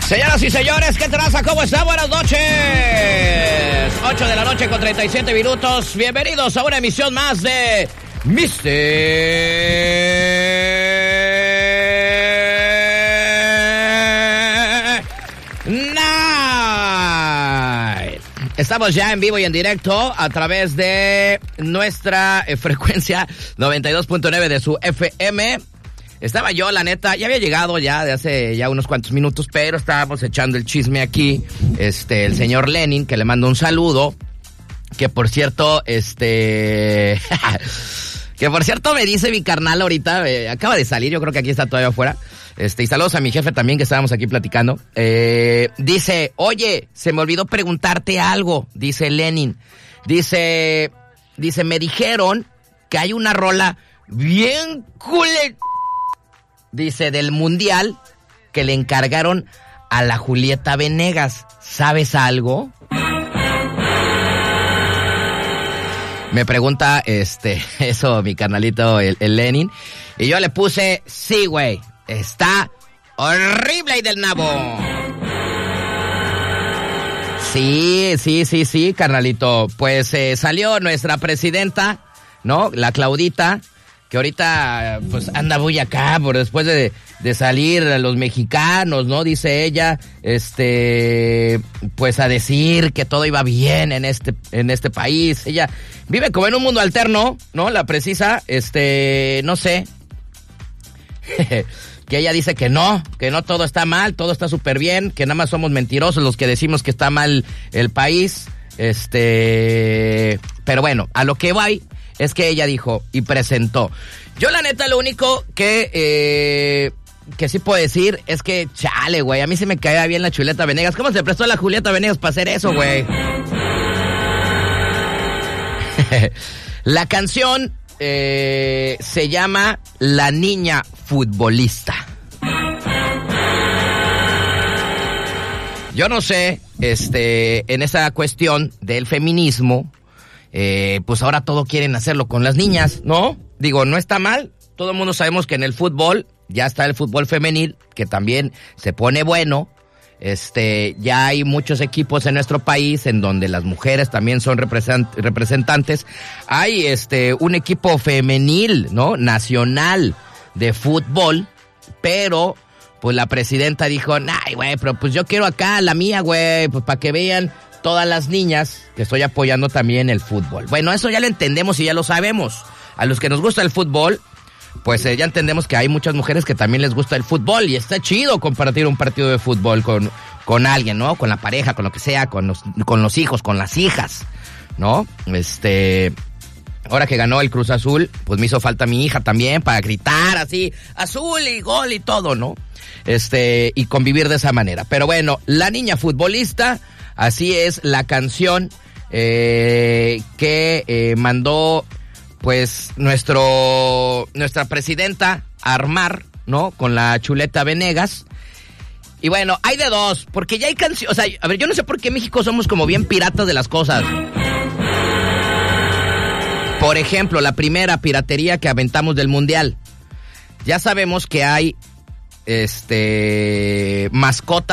Señoras y señores, ¿qué traza? ¿Cómo está? Buenas noches. 8 de la noche con 37 minutos. Bienvenidos a una emisión más de Mr. Night. Estamos ya en vivo y en directo a través de nuestra frecuencia 92.9 de su FM. Estaba yo, la neta, ya había llegado ya de hace ya unos cuantos minutos, pero estábamos echando el chisme aquí, el señor Lenin, que le mando un saludo, que por cierto, que por cierto me dice mi carnal ahorita, acaba de salir, yo creo que aquí está todavía afuera, y saludos a mi jefe también, que estábamos aquí platicando, dice, oye, se me olvidó preguntarte algo, dice Lenin, dice, me dijeron que hay una rola bien cool, dice, del mundial que le encargaron a la Julieta Venegas. ¿Sabes algo? Me pregunta, eso mi carnalito, el Lenin. Y yo le puse, sí, güey, está horrible ahí del nabo. Sí, carnalito. Pues salió nuestra presidenta, ¿no? La Claudita, que ahorita pues anda muy acá por después de salir a los mexicanos, ¿no? Dice ella, pues a decir que todo iba bien en este país. Ella vive como en un mundo alterno, ¿no? La precisa, no sé. Que ella dice que no todo está mal, todo está súper bien, que nada más somos mentirosos los que decimos que está mal el país. Pero bueno, a lo que voy es que ella dijo y presentó. Yo la neta lo único que sí puedo decir es que, chale, güey, a mí se me caía bien la Julieta Venegas. ¿Cómo se prestó la Julieta Venegas para hacer eso, güey? La canción se llama La Niña Futbolista. Yo no sé, en esa cuestión del feminismo, pues ahora todo quieren hacerlo con las niñas, ¿no? Digo, no está mal. Todo el mundo sabemos que en el fútbol ya está el fútbol femenil, que también se pone bueno. Ya hay muchos equipos en nuestro país en donde las mujeres también son representantes. Hay un equipo femenil, ¿no? Nacional de fútbol, pero pues la presidenta dijo, ay, güey, pero pues yo quiero acá la mía, güey, pues para que vean todas las niñas que estoy apoyando también el fútbol. Bueno, eso ya lo entendemos y ya lo sabemos. A los que nos gusta el fútbol, pues ya entendemos que hay muchas mujeres que también les gusta el fútbol y está chido compartir un partido de fútbol con alguien, ¿no? Con la pareja, con lo que sea, con los hijos, con las hijas, ¿no? Ahora que ganó el Cruz Azul, pues me hizo falta mi hija también para gritar así, azul y gol y todo, ¿no? Y convivir de esa manera. Pero bueno, La Niña Futbolista, así es la canción que mandó pues nuestra presidenta a armar, ¿no? Con la Chuleta Venegas. Y bueno, hay de dos, porque ya hay canciones, o sea, a ver, yo no sé por qué en México somos como bien piratas de las cosas. Por ejemplo, la primera piratería que aventamos del mundial. Ya sabemos que hay mascotas